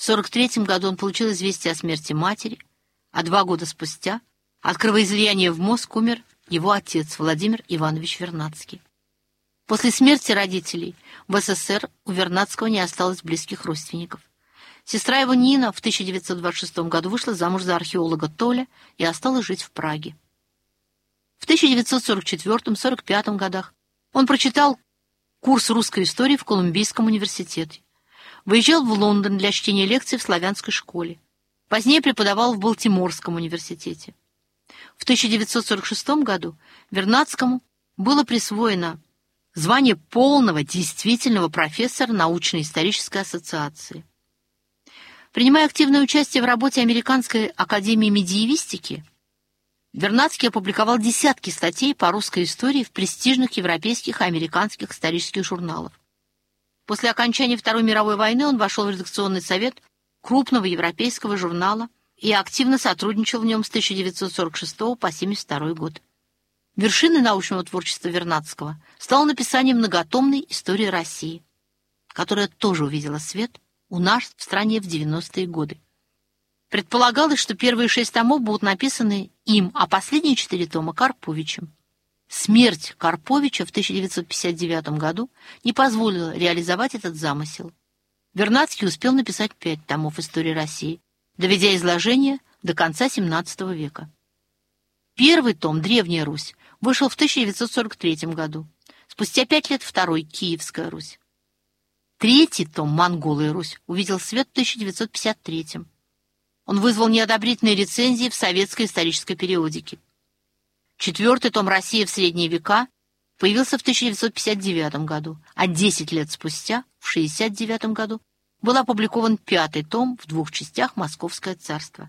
В 1943 году он получил известие о смерти матери, а 2 года спустя от кровоизлияния в мозг умер его отец Владимир Иванович Вернадский. После смерти родителей в СССР у Вернадского не осталось близких родственников. Сестра его Нина в 1926 году вышла замуж за археолога Толя и осталась жить в Праге. В 1944-1945 годах он прочитал курс русской истории в Колумбийском университете. Выезжал в Лондон для чтения лекций в славянской школе. Позднее преподавал в Балтиморском университете. В 1946 году Вернадскому было присвоено звание полного действительного профессора научно-исторической ассоциации. Принимая активное участие в работе Американской академии медиевистики, Вернадский опубликовал десятки статей по русской истории в престижных европейских и американских исторических журналах. После окончания Второй мировой войны он вошел в редакционный совет крупного европейского журнала и активно сотрудничал в нем с 1946 по 1972 год. Вершиной научного творчества Вернадского стало написание многотомной истории России, которая тоже увидела свет у нас в стране в 90-е годы. Предполагалось, что первые 6 томов будут написаны им, а последние 4 тома — Карповичем. Смерть Карповича в 1959 году не позволила реализовать этот замысел. Вернадский успел написать 5 томов истории России, доведя изложение до конца XVII века. Первый том «Древняя Русь» вышел в 1943 году. Спустя 5 лет второй «Киевская Русь». Третий том «Монголы и Русь» увидел свет в 1953. Он вызвал неодобрительные рецензии в советской исторической периодике. 4-й том «Россия в средние века» появился в 1959 году, а 10 лет спустя, в 1969 году, был опубликован 5-й том в 2 частях «Московское царство».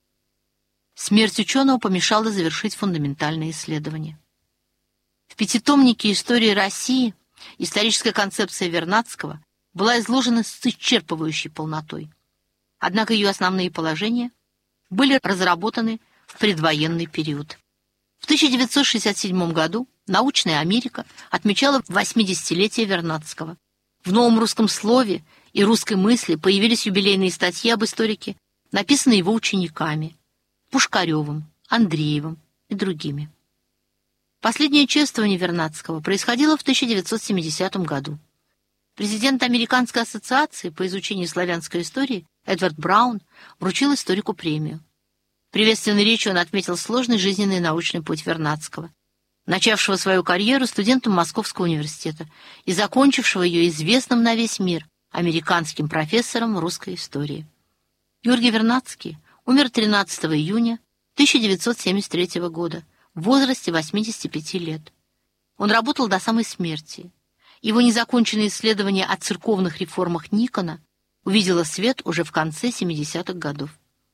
Смерть ученого помешала завершить фундаментальные исследования. В 5-томнике «Истории России» историческая концепция Вернадского была изложена с исчерпывающей полнотой. Однако ее основные положения были разработаны в предвоенный период. В 1967 году «Научная Америка» отмечала 80-летие Вернадского. В «Новом русском слове» и «Русской мысли» появились юбилейные статьи об историке, написанные его учениками — Пушкаревым, Андреевым и другими. Последнее чествование Вернадского происходило в 1970 году. Президент Американской ассоциации по изучению славянской истории Эдвард Браун вручил историку премию. В приветственной речи он отметил сложный жизненный и научный путь Вернадского, начавшего свою карьеру студентом Московского университета и закончившего ее известным на весь мир американским профессором русской истории. Георгий Вернадский умер 13 июня 1973 года в возрасте 85 лет. Он работал до самой смерти. Его незаконченное исследование о церковных реформах Никона увидело свет уже в конце 70-х годов.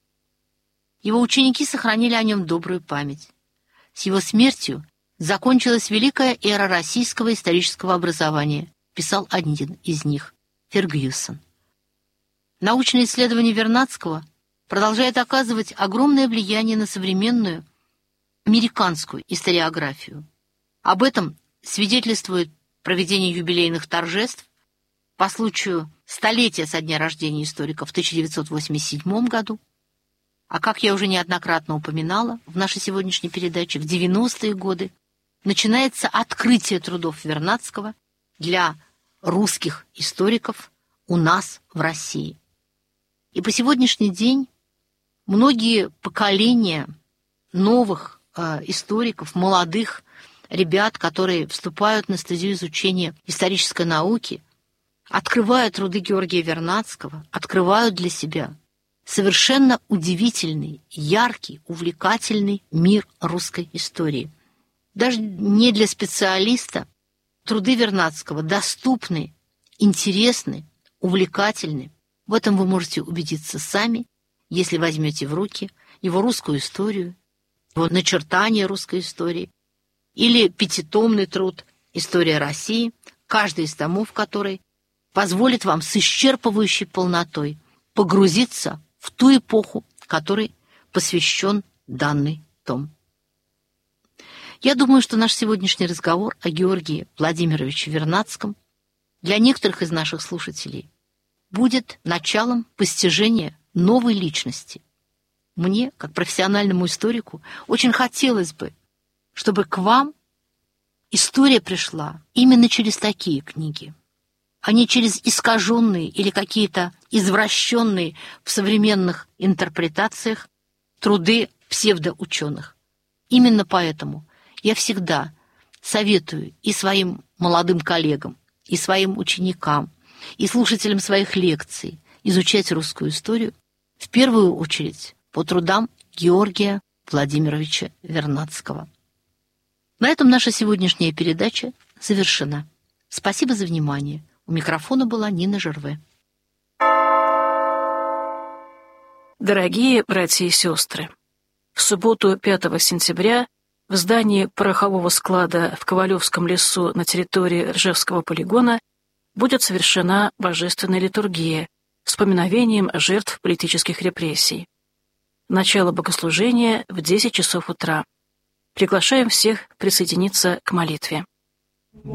Его ученики сохранили о нем добрую память. С его смертью закончилась великая эра российского исторического образования, писал один из них, Фергюсон. Научное исследование Вернадского продолжает оказывать огромное влияние на современную американскую историографию. Об этом свидетельствует проведение юбилейных торжеств по случаю столетия со дня рождения историка в 1987 году, а, как я уже неоднократно упоминала в нашей сегодняшней передаче, в 90-е годы начинается открытие трудов Вернадского для русских историков у нас в России. И по сегодняшний день многие поколения новых историков, молодых ребят, которые вступают на стезю изучения исторической науки, открывают труды Георгия Вернадского, открывают для себя совершенно удивительный, яркий, увлекательный мир русской истории. Даже не для специалиста труды Вернадского доступны, интересны, увлекательны. В этом вы можете убедиться сами, если возьмете в руки его русскую историю, его начертание русской истории, или 5-томный труд «История России», каждый из томов которой позволит вам с исчерпывающей полнотой погрузиться в ту эпоху, которой посвящен данный том. Я думаю, что наш сегодняшний разговор о Георгии Владимировиче Вернадском для некоторых из наших слушателей будет началом постижения новой личности. Мне, как профессиональному историку, очень хотелось бы, чтобы к вам история пришла именно через такие книги, а не через искаженные или какие-то извращенные в современных интерпретациях труды псевдоученых. Именно поэтому я всегда советую и своим молодым коллегам, и своим ученикам, и слушателям своих лекций изучать русскую историю в первую очередь по трудам Георгия Владимировича Вернадского. На этом наша сегодняшняя передача завершена. Спасибо за внимание. У микрофона была Нина Жерве. Дорогие братья и сестры, в субботу 5 сентября в здании порохового склада в Ковалевском лесу на территории Ржевского полигона будет совершена божественная литургия с поминовением жертв политических репрессий. Начало богослужения в 10 часов утра. Приглашаем всех присоединиться к молитве.